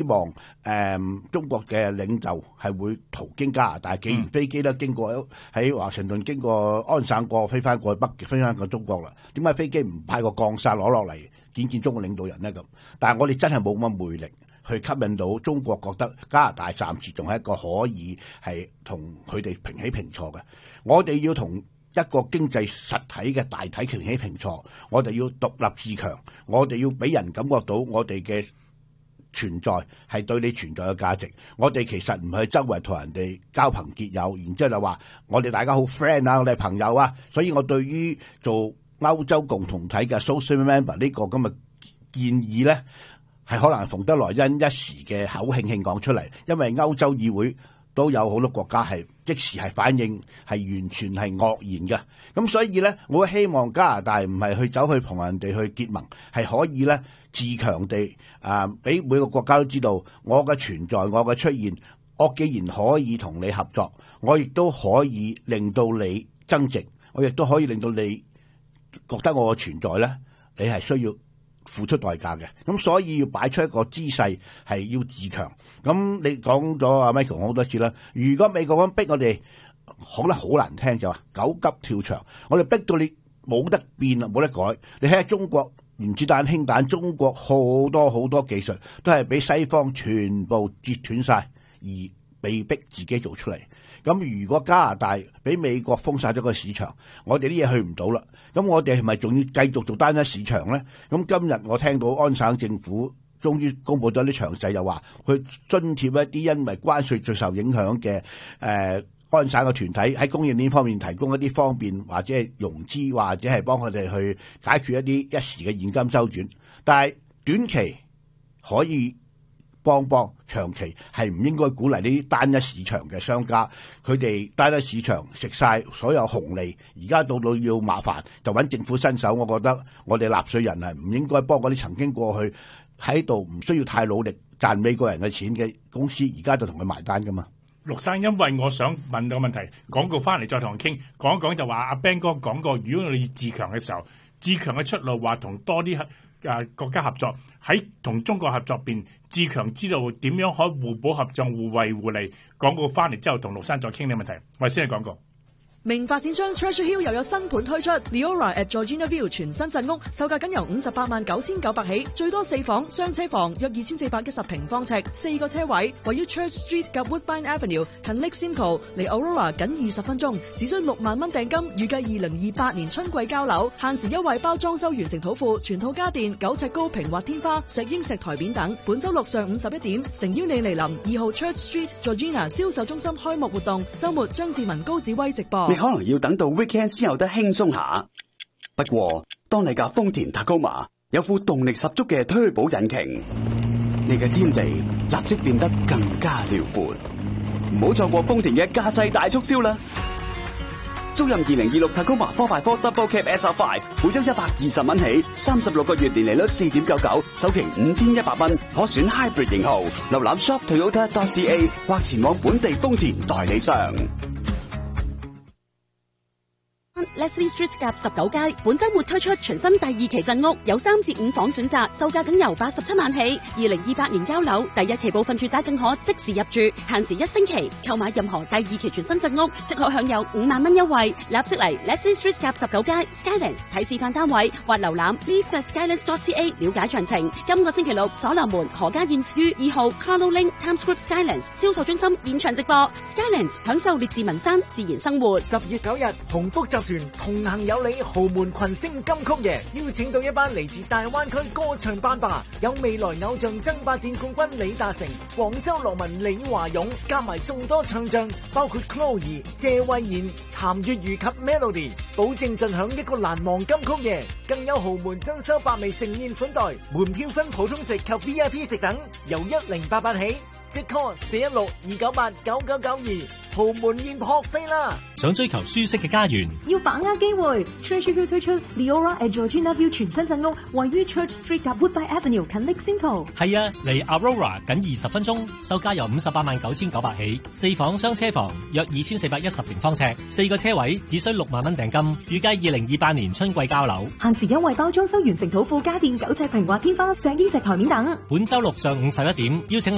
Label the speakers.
Speaker 1: 望中國嘅領袖係會途經加拿大，既然飛機都經過喺華盛頓經過安省過飛翻過去北極，飛翻過中國啦，點解飛機唔派個降傘攞落嚟見中國領導人呢？咁，但係我哋真係冇乜魅力去吸引到中國，覺得加拿大暫時仲係一個可以係同佢哋平起平坐嘅。我哋要同一個經濟實體嘅大體平起平坐，我哋要獨立自強，我哋要俾人感覺到我哋嘅存在係對你存在嘅價值。我哋其實唔係周圍同人哋交朋結友，然之後就話我哋大家好 friend 啊，我哋係朋友啊。所以我對於做歐洲共同體嘅 social member 呢個咁嘅建議咧，係可能係馮德萊恩一時嘅口慶慶講出嚟，因為歐洲議會都有好多國家係即時係反應係完全係愕然嘅。咁所以咧，我希望加拿大唔係去走去同人哋去結盟，係可以咧自強地俾每個國家都知道我嘅存在，我嘅出現，我既然可以同你合作，我亦都可以令到你增值，我亦都可以令到你覺得我嘅存在咧，你係需要付出代價嘅。咁所以要擺出一個姿勢係要自強。咁你講咗阿 Michael 好多次啦，如果美國咁逼我哋，講得好難聽就話狗急跳牆，我哋逼到你冇得變啦，冇得改。你睇下中國原子彈、氫彈，中國好多技術都係俾西方全部截斷晒，而被逼自己做出嚟。咁如果加拿大俾美國封殺咗個市場，我哋啲嘢去唔到啦。咁我哋係咪仲要繼續做單一市場咧？咁今日我聽到安省政府終於公布咗啲詳細，又話佢津貼一啲因為關稅最受影響嘅安省嘅團體喺供應鏈方面提供一啲方便，或者係融資，或者係幫佢哋去解決一啲一時嘅現金周轉。但係短期可以幫，長期係唔應該鼓勵呢啲單一市場嘅商家，佢哋單一市場食晒所有紅利，而家到要麻煩就揾政府伸手。我覺得我哋納稅人係唔應該幫嗰啲曾經過去喺度唔需要太努力賺美國人嘅錢嘅公司，而家就同佢埋單噶嘛。
Speaker 2: 陸生，因為我想問到個問題，廣告翻嚟再同人傾，講一講就話阿 Ben 哥講過，如果你自強嘅時候，自強嘅出路話同多啲國家合作，喺同中國合作邊，自強知道點樣可以互補合作、互惠互利。廣告翻嚟之後，同陸生再傾呢個問題。我哋先係廣告。
Speaker 3: 明發展商 Treasure Hill 又有新盤推出 Leora at Georgina View 全新鎮屋，售價僅由589900起，最多4房雙車房，約2410平方尺，4個車位，位於 Church Street 及 Woodbine Avenue， 近 Lake Simcoe， 離 Aurora 僅20分鐘，只需6萬蚊訂金，預計2028年春季交樓，限時優惠包裝修完成土庫，全套家電，9尺高平滑天花，石英石台面等。本周六上午11點，誠邀你嚟臨2號 Church Street Georgina 銷售中心開幕活動，周末張志文高子威直播。
Speaker 4: 你可能要等到 weekend 先有得輕鬆下，不過當你架豐田 Tacoma 有副動力十足嘅推保引擎，你嘅天地立即變得更加遼闊。唔好錯過豐田嘅駕駛大促銷啦！租賃2026 Tacoma 4x4 Double Cab SR5， 每周120蚊起，36個月年利率 4.99%， 首期5100蚊，可選 Hybrid 型號。瀏覽 shoptoyota.ca 或前往本地豐田代理商。
Speaker 5: Leslie Street 夾19街，本周末推出全新第2期鎮屋，有3至5房選擇，售價僅由87萬起。2028年交樓，第1期部分住宅更可即時入住，限時1星期。購買任何第2期全新鎮屋，即可享有5萬蚊優惠。立即嚟 Leslie Street 夾19街 Skylands 睇示範單位，或瀏覽 live@skylands.ca 了解詳情。今個星期六，所羅門何家燕於2號 Carlo Link Times Square Skylands 銷售中心現場直播。Skylands 享受列治文山自然生活。
Speaker 6: 10月9日，鴻福集團同行有你豪門群星金曲夜，邀請到一班嚟自大灣區歌唱班霸，有未來偶像爭霸戰冠軍李達成、廣州樂民李華勇，加埋眾多唱將，包括 Chloe、謝慧妍、譚粵如及 Melody， 保證盡享一個難忘金曲夜。更有豪門珍饈百味盛宴款待，門票分普通席及 VIP 席等，由1088起，即 call 416-298-9992，豪門宴撲飛啦！
Speaker 7: 想追求舒適嘅家園，
Speaker 8: 要把握機會。Treasure Hill 推出 Leora at Georgina View 全新鎮屋，位於 Church Street 及 Woodbine Avenue， 近 Lake Simcoe。
Speaker 7: 係啊，離 Aurora 僅20分鐘，售價由589900起，4房雙車房，約2410平方尺，4個車位，只需6萬蚊訂金，預計2028年春季交樓。
Speaker 8: 限時優惠包裝修完成土庫家電，9尺平滑天花，石英石台面等。
Speaker 7: 本周六上午11點，邀請